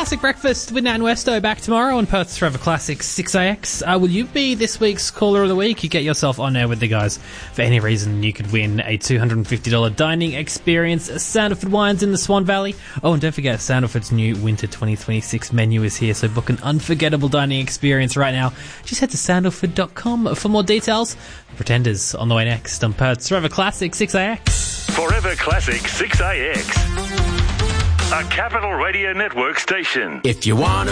Classic Breakfast with Nat and Westo back tomorrow on Perth's Forever Classic 6AX. Will you be this week's Caller of the Week? You get yourself on air with the guys. For any reason, you could win a $250 dining experience at Sandalford Wines in the Swan Valley. Oh, and don't forget, Sandalford's new Winter 2026 menu is here, so book an unforgettable dining experience right now. Just head to sandalford.com for more details. Pretenders on the way next on Perth's Forever Classic 6AX. Forever Classic 6AX. A Capital Radio Network station. If you want to